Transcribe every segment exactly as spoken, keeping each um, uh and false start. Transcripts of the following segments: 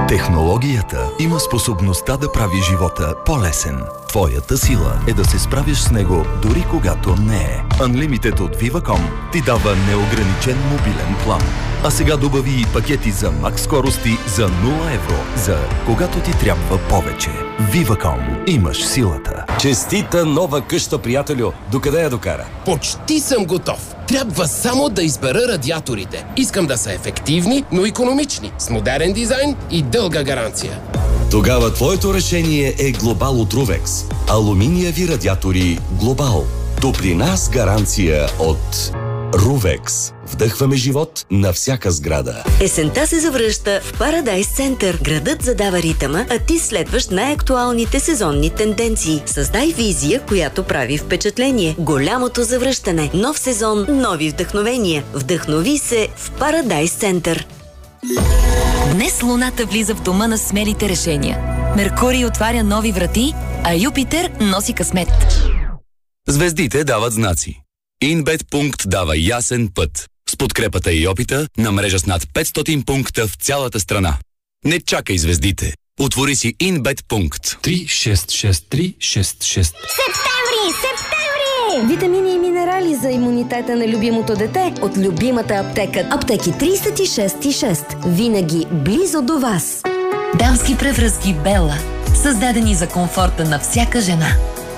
Технологията има способността да прави живота по-лесен. Твоята сила е да се справиш с него дори когато не е. Unlimited от Viva.com ти дава неограничен мобилен план. А сега добави и пакети за макс скорости за нула евро, за когато ти трябва повече. Viva.com. Имаш силата. Честита нова къща, приятелю! Докъде я докара? Почти съм готов. Трябва само да избера радиаторите. Искам да са ефективни, но икономични, с модерен дизайн и дълга гаранция. Тогава твоето решение е Глобал от Рувекс. Алуминиеви радиатори Глобал. Топлина с гаранция от Рувекс. Вдъхваме живот на всяка сграда. Есента се завръща в Парадайс Център. Градът задава ритъма, а ти следваш най-актуалните сезонни тенденции. Създай визия, която прави впечатление. Голямото завръщане. Нов сезон, нови вдъхновения. Вдъхнови се в Парадайс Център. Днес Луната влиза в дома на смелите решения. Меркурий отваря нови врати, а Юпитер носи късмет. Звездите дават знаци. Инбет Пункт дава ясен път. С подкрепата и опита на мрежа с над петстотин пункта в цялата страна. Не чакай звездите. Отвори си Инбет Пункт. три шест шест три шест шест. Септември! Септември! Витамини и минерали за имунитета на любимото дете от любимата аптека. Аптеки трийсет и шест и шест. Винаги близо до вас. Дамски превръзки Бела. Създадени за комфорта на всяка жена.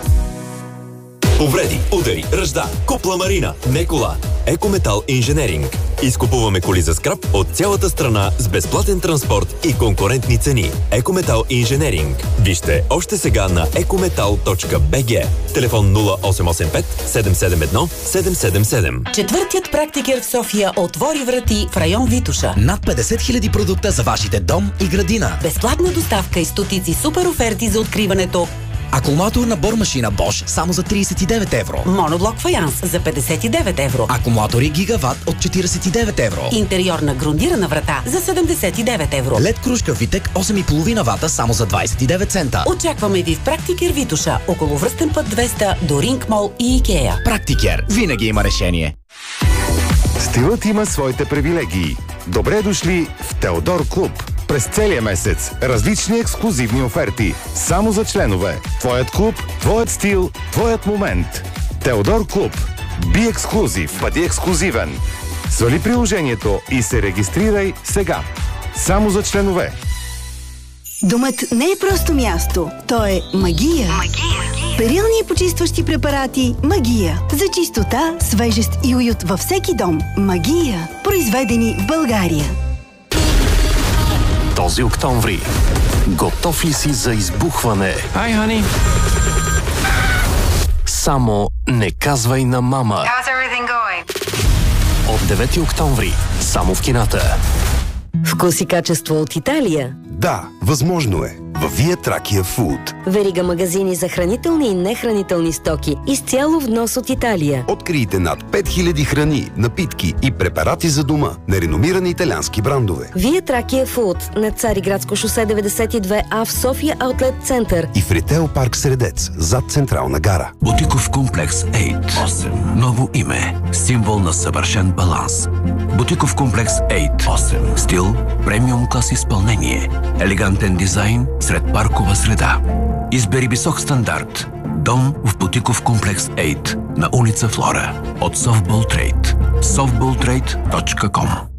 Повреди, удари, ръжда, купла марина, не кола. Екометал Инженеринг. Изкупуваме коли за скрап от цялата страна с безплатен транспорт и конкурентни цени. Екометал Инженеринг. Вижте още сега на екометал точка би джи. Телефон нула осем осем пет седем седем едно седем седем седем. Четвъртият практикер в София отвори врати в район Витоша. Над петдесет хиляди продукта за вашите дом и градина. Безплатна доставка и стотици супер оферти за откриването. Акумулаторна бормашина Bosch само за трийсет и девет евро. Моноблок фаянс за петдесет и девет евро. Акумулатори Гигават от четирийсет и девет евро. Интериорна грундирана врата за седемдесет и девет евро. Лед кружка Витек осем и половина вата само за двайсет и девет цента. Очакваме ви в Практикер Витоша, около Връстен път двеста до Ринг Мол и Икея. Практикер винаги има решение. Стилът има своите привилегии. Добре дошли в Теодор Клуб. През целия месец различни ексклузивни оферти. Само за членове. Твоят клуб, твоят стил, твоят момент. Теодор Клуб. Би ексклузив. Бъди ексклузивен. Свали приложението и се регистрирай сега. Само за членове. Домът не е просто място. То е магия. Магия. Перилни и почистващи препарати Магия. За чистота, свежест и уют във всеки дом. Магия. Произведени в България. Този октомври. Готов ли си за избухване? Hi, honey. Само не казвай на мама. How's everything going? От девети октомври. Само в кината. Вкус и качество от Италия. Да, възможно е. Във Вие Тракия Фуд. Верига магазини за хранителни и нехранителни стоки. Изцяло внос от Италия. Открийте над пет хиляди храни, напитки и препарати за дома на реномирани италиански брандове. Вие Тракия Фуд на Цариградско шосе деветдесет и две А в София Аутлет Център. И в Ритейл парк Средец, зад Централна гара. Бутиков комплекс осем. Ново име. Символ на съвършен баланс. Бутиков комплекс осем. Стил, премиум клас изпълнение. Елегантен дизайн сред паркова среда. Избери висок стандарт. Дом в Бутиков комплекс осем на улица Флора. От Softball Trade. софтбол трейд точка ком.